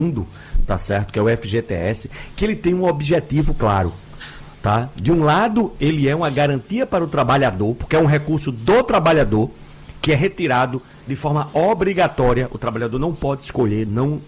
fundo, tá certo? Que é o FGTS, que ele tem um objetivo claro. Tá? De um lado, ele é uma garantia para o trabalhador, porque é um recurso do trabalhador que é retirado de forma obrigatória. O trabalhador não pode escolher não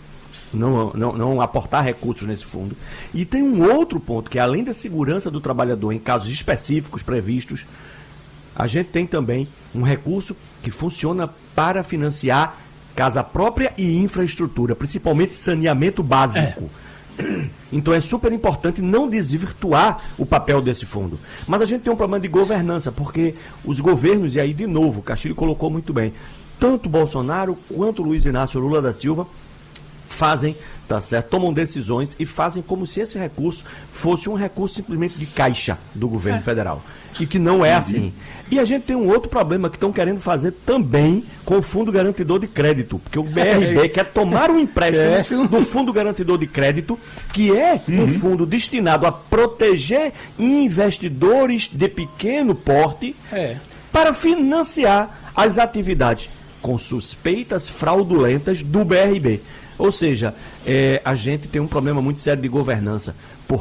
aportar recursos nesse fundo. E tem um outro ponto, que além da segurança do trabalhador em casos específicos previstos, a gente tem também um recurso que funciona para financiar casa própria e infraestrutura, principalmente saneamento básico. Então é super importante não desvirtuar o papel desse fundo. Mas a gente tem um problema de governança, porque os governos, e aí de novo, o Castilho colocou muito bem, tanto Bolsonaro quanto Luiz Inácio Lula da Silva fazem, tá certo, tomam decisões e fazem como se esse recurso fosse um recurso simplesmente de caixa do governo federal. E que não é assim. E a gente tem um outro problema que estão querendo fazer também com o Fundo Garantidor de Crédito, porque o BRB quer tomar um empréstimo do Fundo Garantidor de Crédito, que é um fundo destinado a proteger investidores de pequeno porte para financiar as atividades com suspeitas fraudulentas do BRB. Ou seja, a gente tem um problema muito sério de governança,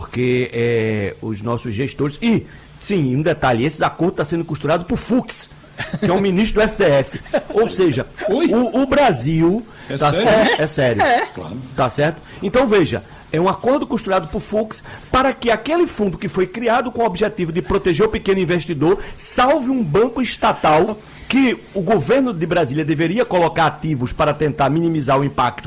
porque os nossos gestores... E, sim, um detalhe, esse acordo está sendo costurado por Fux, que é um ministro do STF. Ou seja, o Brasil... É sério. Claro. Tá certo? Então, veja, é um acordo costurado por Fux para que aquele fundo que foi criado com o objetivo de proteger o pequeno investidor salve um banco estatal que o governo de Brasília deveria colocar ativos para tentar minimizar o impacto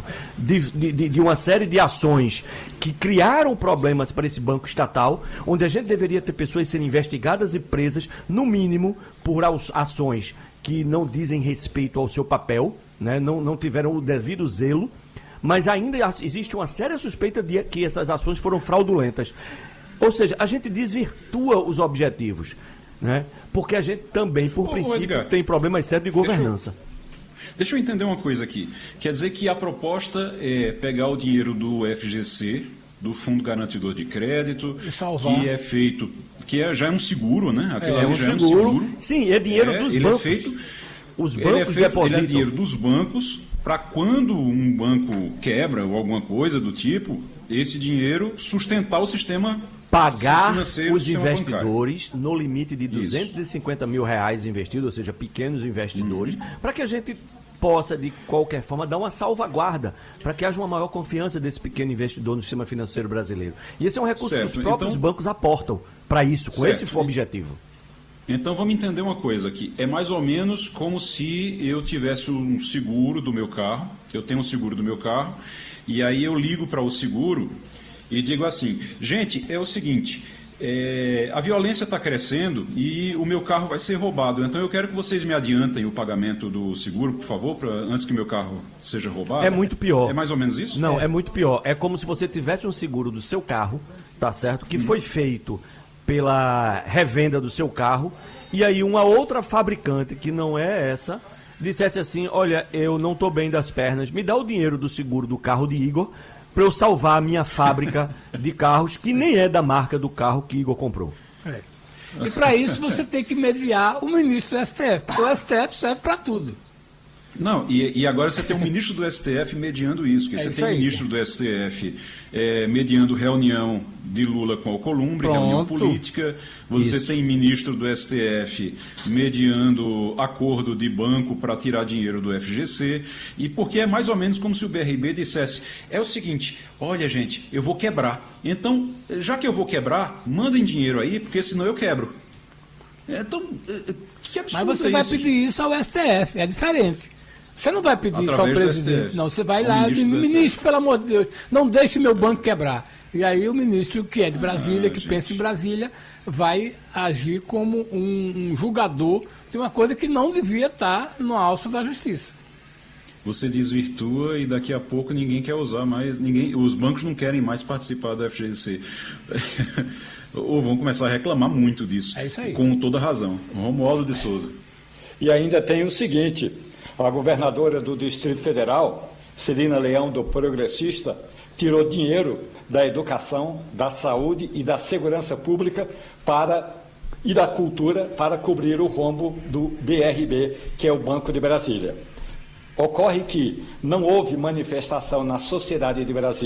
de uma série de ações que criaram problemas para esse banco estatal, onde a gente deveria ter pessoas sendo investigadas e presas, no mínimo, por ações que não dizem respeito ao seu papel, né? Não tiveram o devido zelo, mas ainda existe uma séria suspeita de que essas ações foram fraudulentas. Ou seja, a gente desvirtua os objetivos, né? Porque a gente também, por princípio, Edgar, tem problemas sérios de governança. Deixa eu entender uma coisa aqui. Quer dizer que a proposta é pegar o dinheiro do FGC, do Fundo Garantidor de Crédito, que é feito, já é um seguro, né? É um seguro. Sim, é dinheiro dos bancos. Os bancos depositam. Ele é dinheiro dos bancos para quando um banco quebra ou alguma coisa do tipo, esse dinheiro sustentar o sistema, pagar os investidores bancário, no limite de 250 mil reais investidos, ou seja, pequenos investidores, para que a gente possa, de qualquer forma, dar uma salvaguarda, para que haja uma maior confiança desse pequeno investidor no sistema financeiro brasileiro. E esse é um recurso que os próprios bancos aportam para isso, com esse objetivo. Então vamos entender uma coisa aqui. É mais ou menos como se eu tivesse um seguro do meu carro, eu tenho um seguro do meu carro, e aí eu ligo para o seguro e digo assim, gente, é o seguinte, a violência está crescendo e o meu carro vai ser roubado, então eu quero que vocês me adiantem o pagamento do seguro, por favor, antes que o meu carro seja roubado. É muito pior. É mais ou menos isso? Não, é muito pior. É como se você tivesse um seguro do seu carro, tá certo? Que foi feito pela revenda do seu carro, e aí uma outra fabricante, que não é essa, dissesse assim, olha, eu não estou bem das pernas, me dá o dinheiro do seguro do carro de Igor, para eu salvar a minha fábrica de carros, que nem é da marca do carro que Igor comprou. E para isso você tem que mediar o ministro do STF, porque o STF serve para tudo. Não, e agora você tem um ministro do STF mediando isso, que você tem um ministro do STF mediando reunião de Lula com Alcolumbre, reunião política, você tem ministro do STF mediando acordo de banco para tirar dinheiro do FGC, e porque é mais ou menos como se o BRB dissesse, é o seguinte, olha gente, eu vou quebrar, então, já que eu vou quebrar, mandem dinheiro aí, porque senão eu quebro. Então, que absurdo. Mas você vai pedir isso ao STF, é diferente. Você não vai pedir isso ao presidente, não. Você vai lá e diz, ministro, pelo amor de Deus, não deixe meu banco quebrar. E aí o ministro, que é de Brasília, que pensa em Brasília, vai agir como um julgador de uma coisa que não devia estar no alço da justiça. Você desvirtua e daqui a pouco ninguém quer usar mais, os bancos não querem mais participar do FGC. Ou vão começar a reclamar muito disso. É isso aí. Com toda razão. Romualdo de Souza. E ainda tem o seguinte, a governadora do Distrito Federal, Celina Leão, do Progressista, tirou dinheiro da educação, da saúde e da segurança pública e da cultura para cobrir o rombo do BRB, que é o Banco de Brasília. Ocorre que não houve manifestação na sociedade de Brasília